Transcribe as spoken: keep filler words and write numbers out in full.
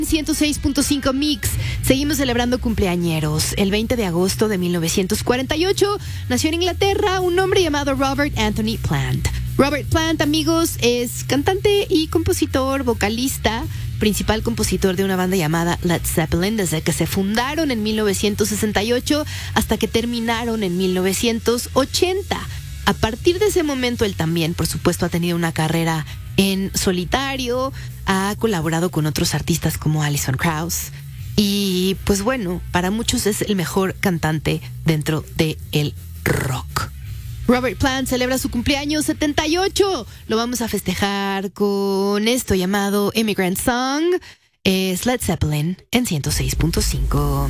ciento seis punto cinco Mix. Seguimos celebrando cumpleañeros. El veinte de agosto de mil novecientos cuarenta y ocho nació en Inglaterra un hombre llamado Robert Anthony Plant. Robert Plant, amigos, es cantante y compositor, vocalista, principal compositor de una banda llamada Led Zeppelin desde que se fundaron en mil novecientos sesenta y ocho hasta que terminaron en mil novecientos ochenta. A partir de ese momento, él también, por supuesto, ha tenido una carrera en solitario, ha colaborado con otros artistas como Alison Krauss y, pues bueno, para muchos es el mejor cantante dentro del rock. Robert Plant celebra su cumpleaños setenta y ocho. Lo vamos a festejar con esto llamado Immigrant Song. Es Led Zeppelin en ciento seis punto cinco.